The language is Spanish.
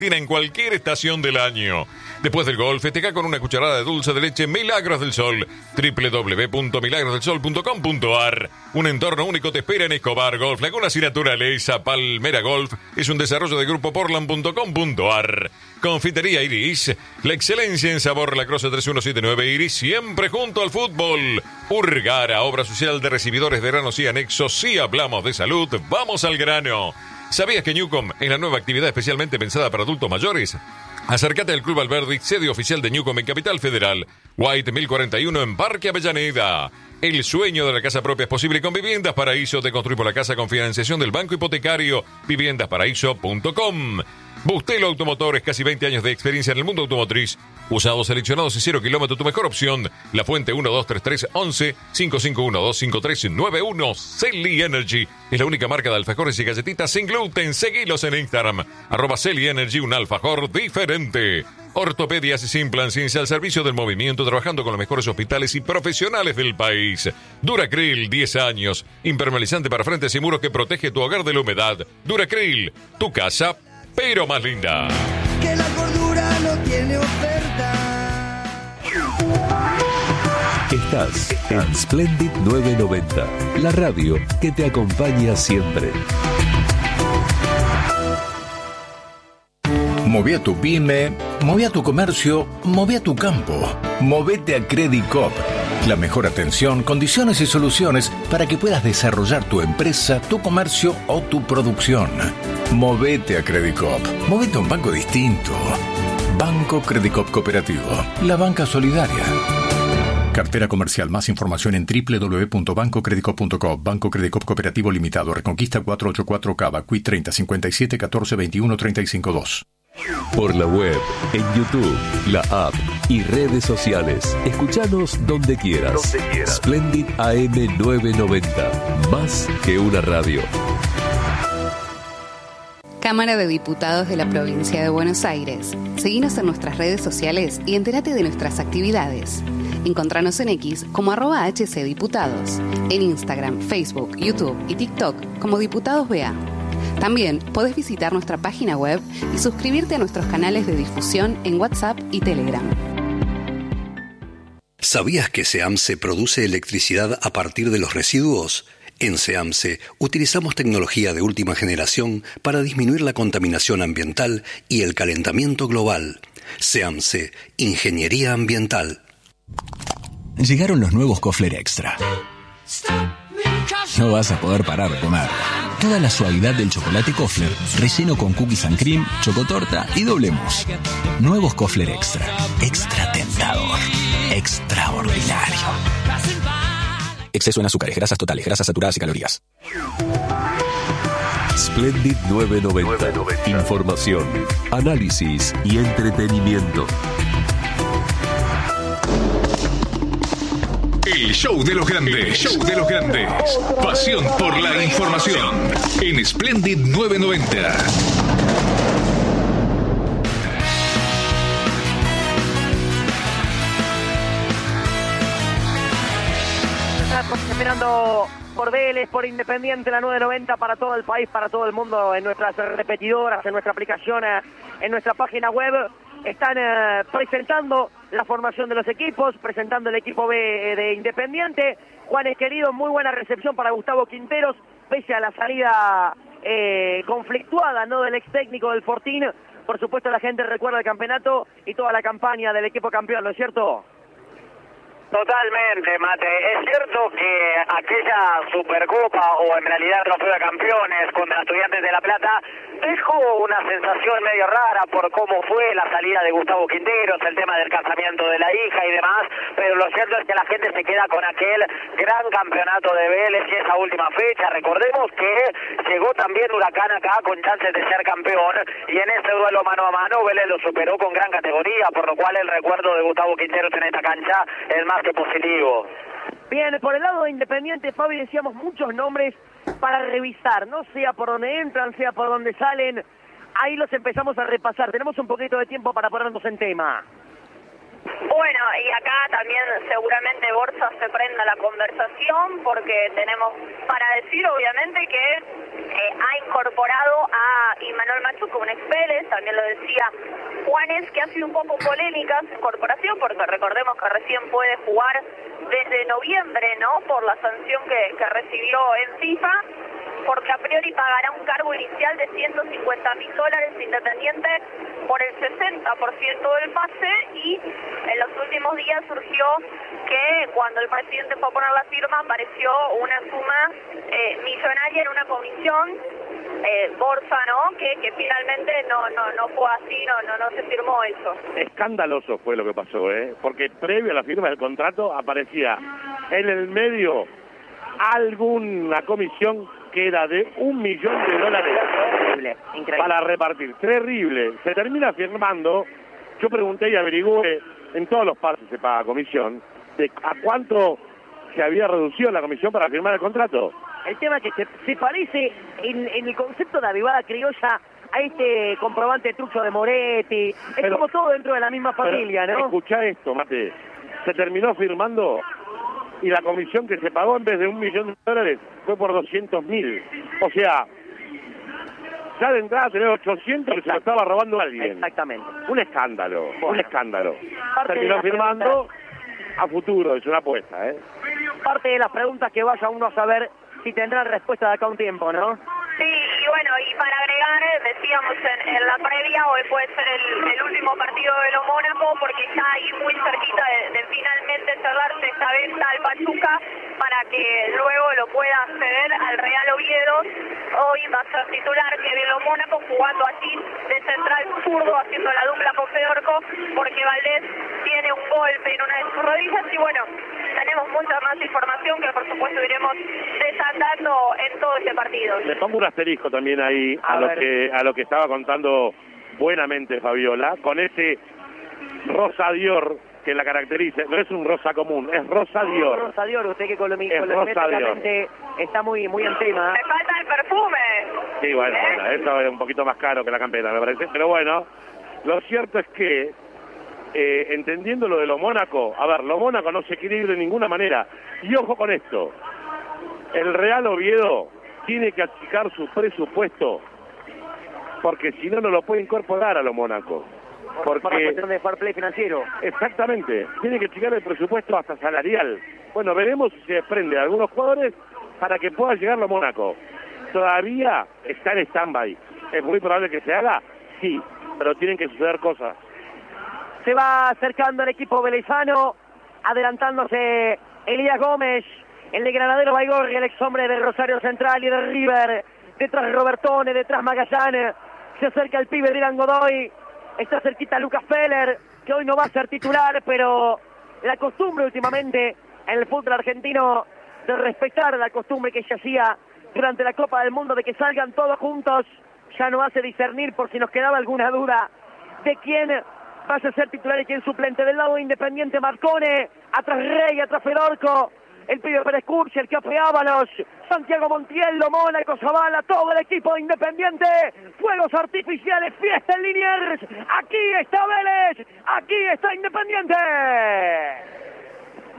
en cualquier estación del año. Después del golf, festeja con una cucharada de dulce de leche Milagros del Sol. www.milagrosdelsol.com.ar. Un entorno único te espera en Escobar Golf, Lagunas y Naturaleza. Palmera Golf es un desarrollo de Grupo Portland.com.ar. Confitería Iris, la excelencia en sabor, La Croce 3179 Iris, siempre junto al fútbol. Urgara, obra social de recibidores de granos y anexos. Si hablamos de salud, vamos al grano. ¿Sabías que Newcom es la nueva actividad especialmente pensada para adultos mayores? Acércate al Club Alberdi, sede oficial de Newcom en Capital Federal. White 1041 en Parque Avellaneda. El sueño de la casa propia es posible con Viviendas Paraíso. Te construimos la casa con financiación del Banco Hipotecario. viviendasparaíso.com. Bustelo Automotores, casi 20 años de experiencia en el mundo automotriz. Usados seleccionados y 0 kilómetros, tu mejor opción. La Fuente 123311 55125391. Celi Energy es la única marca de alfajores y galletitas sin gluten. Seguilos en Instagram. @Celi Energy, un alfajor diferente. Ortopedias Simplan, ciencia al servicio del movimiento, trabajando con los mejores hospitales y profesionales del país. Duracril, 10 años. Impermeabilizante para frentes y muros que protege tu hogar de la humedad. Duracril, tu casa, pero más linda. Que la cordura no tiene oferta. Estás en Splendid 990, la radio que te acompaña siempre. Moví a tu pyme, moví a tu comercio, moví a tu campo. Movete a Credit Coop. La mejor atención, condiciones y soluciones para que puedas desarrollar tu empresa, tu comercio o tu producción. Movete a Credit Coop. Movete a un banco distinto. Banco Credit Coop Cooperativo. La banca solidaria. Cartera comercial. Más información en www.bancocreditcoop.com. Banco Credit Coop Cooperativo Limitado. Reconquista 484 Cava. Qui 30 57 14 21 35 2. Por la web, en YouTube, la app y redes sociales. Escuchanos donde quieras. Splendid AM 990. Más que una radio. Cámara de Diputados de la Provincia de Buenos Aires. Seguinos en nuestras redes sociales y entérate de nuestras actividades. Encontranos en X como @HCDiputados. En Instagram, Facebook, YouTube y TikTok como Diputados BA. También podés visitar nuestra página web y suscribirte a nuestros canales de difusión en WhatsApp y Telegram. ¿Sabías que SEAMSE produce electricidad a partir de los residuos? En SEAMSE utilizamos tecnología de última generación para disminuir la contaminación ambiental y el calentamiento global. SEAMSE, Ingeniería Ambiental. Llegaron los nuevos Kofler Extra. No vas a poder parar de comer. Toda la suavidad del chocolate Kofler, relleno con cookies and cream, chocotorta y doble mousse. Nuevos Kofler Extra. Extra tentador. Extraordinario. Exceso en azúcares, grasas totales, grasas saturadas y calorías. Splendid 990. Información, análisis y entretenimiento. El show de los grandes, show de los grandes. Pasión por la información. En Splendid 990. Estamos esperando por Vélez, por Independiente, la 990 para todo el país, para todo el mundo, en nuestras repetidoras, en nuestra aplicación, en nuestra página web. Están presentando la formación de los equipos, presentando el equipo B de Independiente. Juanes querido, muy buena recepción para Gustavo Quinteros, pese a la salida conflictuada, ¿no?, del ex técnico del Fortín. Por supuesto, la gente recuerda el campeonato y toda la campaña del equipo campeón, ¿no es cierto? Totalmente, Mate. Es cierto que aquella Supercopa, o en realidad Trofeo de Campeones contra Estudiantes de La Plata, dejó una sensación medio rara por cómo fue la salida de Gustavo Quinteros, el tema del casamiento de la hija y demás, pero lo cierto es que la gente se queda con aquel gran campeonato de Vélez y esa última fecha. Recordemos que llegó también Huracán acá con chances de ser campeón, y en ese duelo mano a mano Vélez lo superó con gran categoría, por lo cual el recuerdo de Gustavo Quinteros en esta cancha es más que positivo. Bien, por el lado de Independiente, Fabi, decíamos muchos nombres para revisar, no sea por donde entran, sea por donde salen. Ahí los empezamos a repasar. Tenemos un poquito de tiempo para ponernos en tema. Bueno, y acá también seguramente Borja se prenda la conversación, porque tenemos para decir obviamente que ha incorporado a Imanol Machuca, un ex Vélez, también lo decía Juanes, que ha sido un poco polémica su incorporación, porque recordemos que recién puede jugar desde noviembre, ¿no?, por la sanción que recibió en FIFA, porque a priori pagará un cargo inicial de $150.000 Independiente por el 60% del pase, y en los últimos días surgió que cuando el presidente fue a poner la firma apareció una suma millonaria en una comisión, bolsa, ¿no?, que finalmente no fue así, no se firmó eso. Escandaloso fue lo que pasó, porque previo a la firma del contrato aparecía en el medio alguna comisión que era de $1 millón. Increíble. Para repartir. Terrible. Se termina firmando. Yo pregunté y averigüé, en todos los pases se paga comisión, de a cuánto se había reducido la comisión para firmar el contrato. El tema es que se parece en el concepto de avivada criolla a este comprobante trucho de Moretti. Es como todo dentro de la misma familia, ¿no? Escuchá esto, Mate. Se terminó firmando y la comisión que se pagó en vez de $1 millón fue por 200.000. O sea, ya de entrada tener 800 que se lo estaba robando alguien. Exactamente. Un escándalo, bueno, un escándalo. Parte terminó firmando a futuro, es una apuesta, Parte de las preguntas que vaya uno a saber si tendrán respuesta de acá a un tiempo, ¿no? Sí, y bueno, y para agregar, decíamos en la previa, hoy puede ser el último partido de lo Mónaco, porque está ahí muy cerquita de finalmente cerrarse esta venta al Pachuca, para que luego lo pueda ceder al Real Oviedo. Hoy va a ser titular Kevin Lo Mónaco, jugando allí de central zurdo, haciendo la dupla con Fedorco, porque Valdés tiene un golpe en una de sus rodillas, y bueno, tenemos mucha más información que por supuesto iremos desandando en todo este partido. Le pongo un asterisco también ahí a lo que estaba contando buenamente Fabiola, con ese Rosa Dior que la caracteriza. No es un rosa común, es Rosa Dior. Rosa Dior, usted que colométricamente está muy en tema. Me falta el perfume. Sí, bueno, eso es un poquito más caro que la campera, me parece. Pero bueno, lo cierto es que entendiendo lo de Lo Mónaco, a ver, Lo Mónaco no se equilibra de ninguna manera. Y ojo con esto, el Real Oviedo tiene que achicar su presupuesto, porque si no, no lo puede incorporar a Lo Mónaco. Por cuestión de fair play financiero. Exactamente, tiene que achicar el presupuesto hasta salarial. Bueno, veremos si se desprende de algunos jugadores para que pueda llegar Lo Mónaco. Todavía está en stand-by. ¿Es muy probable que se haga? Sí, pero tienen que suceder cosas. Se va acercando el equipo velezano, adelantándose Elías Gómez, el de Granadero Baigorri, el ex hombre de Rosario Central y de River, detrás Robertone, detrás Magallanes, se acerca el pibe Dylan Godoy, está cerquita Lucas Feller, que hoy no va a ser titular, pero la costumbre últimamente en el fútbol argentino de respetar la costumbre que se hacía durante la Copa del Mundo de que salgan todos juntos, ya no hace discernir, por si nos quedaba alguna duda, de quién va a ser titular y quién suplente. Del lado de Independiente, Marcone, atrás Rey, atrás Fedorco, el pibe Pérez Cursi, el Cape Ábalos, Santiago Montiel, Lo Mónaco, Zavala, todo el equipo de Independiente, fuegos artificiales, fiesta en Liniers, aquí está Vélez, aquí está Independiente.